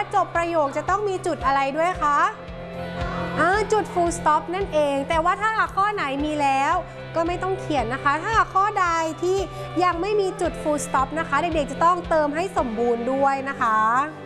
จบประโยคจะต้องมีจุดอะไรด้วยคะจุด full stop นั่นเองแต่ว่าถ้าหากข้อไหนมีแล้วก็ไม่ต้องเขียนนะคะถ้าหากข้อใดที่ยังไม่มีจุด full stop นะคะเด็กๆจะต้องเติมให้สมบูรณ์ด้วยนะคะ